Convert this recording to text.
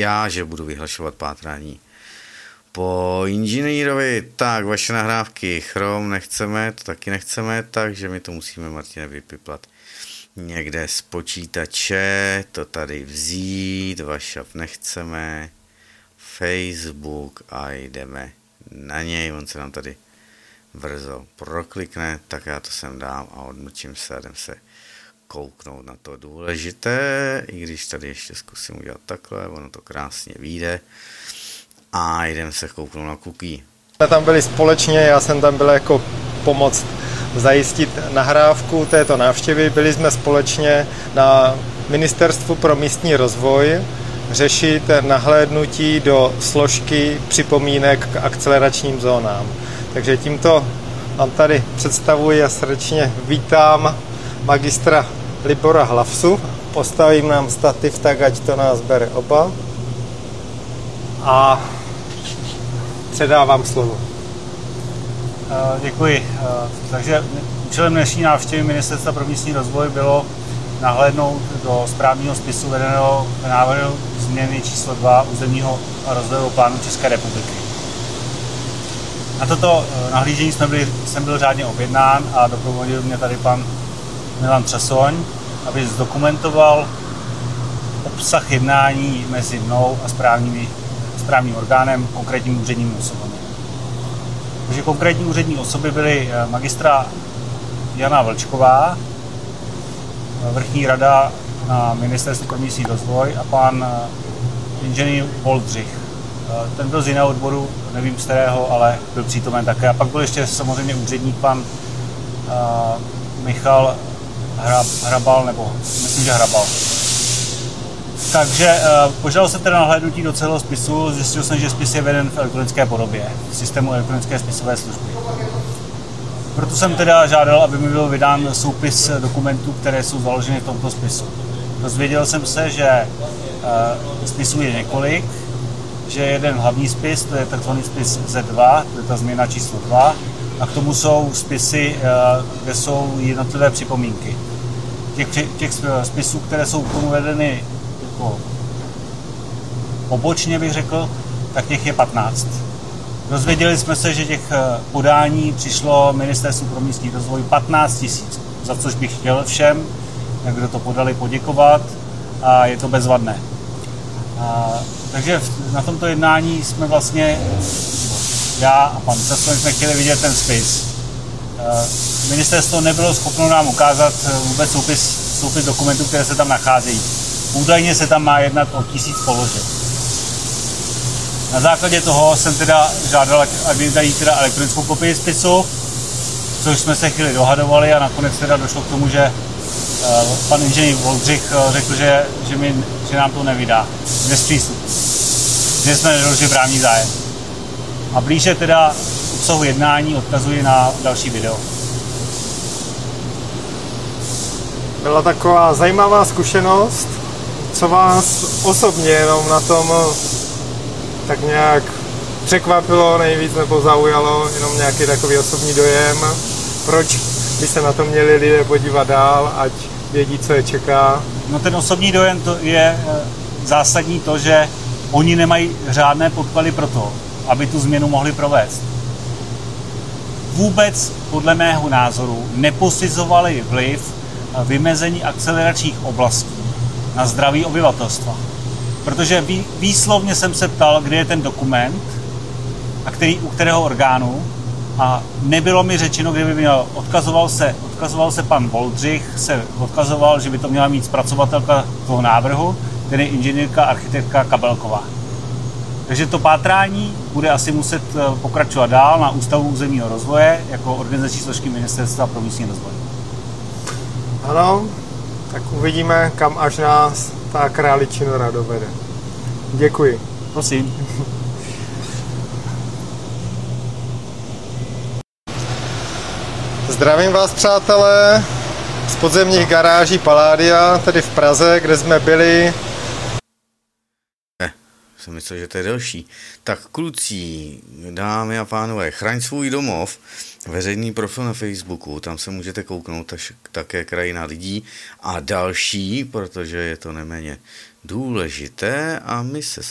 já, že budu vyhlašovat pátrání po inženýrovi. Tak, vaše nahrávky Chrome nechceme, to taky nechceme, takže my to musíme, Martine, vypiplat někde z počítače, to tady vzít, WhatsApp nechceme, Facebook a jdeme na něj, on se nám tady brzo proklikne, tak já to sem dám a odmlčím se a jdem se kouknout na to důležité, i když tady ještě zkusím udělat takhle, ono to krásně vyjde a jdem se kouknout na cookie. Jsme tam byli společně, já jsem tam byl jako pomoct zajistit nahrávku této návštěvy. Byli jsme společně na Ministerstvu pro místní rozvoj řešit nahlédnutí do složky připomínek k akceleračním zónám. Takže tímto vám tady představuji a srdečně vítám magistra Libora Hlavsu. Postavím nám stativ tak, ať to nás bere oba. A předávám slovo. Děkuji. Takže účelem dnešní návštěvy Ministerstva pro místní rozvoj bylo nahlédnout do správního spisu vedeného návrhu změny číslo 2 územního a rozvojového plánu České republiky. Na toto nahlížení jsem byl řádně objednán a doprovodil mě tady pan Milan Třesoň, aby zdokumentoval obsah jednání mezi mnou a správním orgánem, konkrétním úředním osobami. Takže konkrétní úřední osoby byly magistra Jana Vlčková, vrchní rada na Ministerstvu pro místní rozvoj a pan inženýr Voldřich. Ten byl z jiného odboru, nevím z kterého, ale byl přítomen také. A pak byl ještě samozřejmě úředník pan Michal Hrabal, nebo myslím, že Hrabal. Takže požádal jsem teda nahlédnutí do celého spisu, zjistil jsem, že spis je veden v elektronické podobě, v systému elektronické spisové služby. Proto jsem teda žádal, aby mi byl vydán soupis dokumentů, které jsou založeny v tomto spisu. Dozvěděl jsem se, že spisů je několik, že jeden hlavní spis, to je tzv. Spis Z2, to je ta změna číslo 2, a k tomu jsou spisy, kde jsou jednotlivé připomínky. Těch spisů, které jsou k tomu vedeny jako pobočně, bych řekl, tak těch je 15. Dozvěděli jsme se, že těch podání přišlo Ministerstvu pro místní rozvoj 15 000, za což bych chtěl všem, kdo to podali, poděkovat a je to bezvadné. Takže na tomto jednání jsme vlastně, já a pan Třesoň jsme chtěli vidět ten spis. Ministerstvo nebylo schopno nám ukázat vůbec soupis dokumentů, které se tam nacházejí. Údajně se tam má jednat o 1000 položek. Na základě toho jsem teda žádal, aby dají teda elektronickou kopii spisu, což jsme se chvíli dohadovali a nakonec teda došlo k tomu, že pan inženýr Voldřich řekl, že nám to nevydá bez přístupu, že jsme nedoložili právní zájem. A blíže teda obsahu jednání odkazuji na další video. Byla taková zajímavá zkušenost, co vás osobně jenom na tom tak nějak překvapilo nejvíc nebo zaujalo, jenom nějaký takový osobní dojem, proč by se na to měli lidé podívat dál, ať vědí, co je čeká. No ten osobní dojem to je zásadní to, že oni nemají řádné podklady pro to, aby tu změnu mohli provést. Vůbec podle mého názoru neposuzovali vliv vymezení akceleračních oblastí na zdraví obyvatelstva. Protože výslovně jsem se ptal, kde je ten dokument a u kterého orgánu a nebylo mi řečeno, kde by měl. Odkazoval se pan Voldřich, se odkazoval, že by to měla mít zpracovatelka toho návrhu, tedy inženýrka architektka Kabelková. Takže to pátrání bude asi muset pokračovat dál na Ústavu územního rozvoje jako organizační složky Ministerstva pro místní rozvoj. Ano, tak uvidíme, kam až nás ta králičí nora dovede. Děkuji. Prosím. Zdravím vás, přátelé, z podzemních garáží Palladia, tedy v Praze, kde jsme byli. Jsem myslel, že to je delší. Tak kluci, dámy a pánové, Chraň svůj domov, veřejný profil na Facebooku, tam se můžete kouknout také Krajina lidí a další, protože je to neméně důležité a my se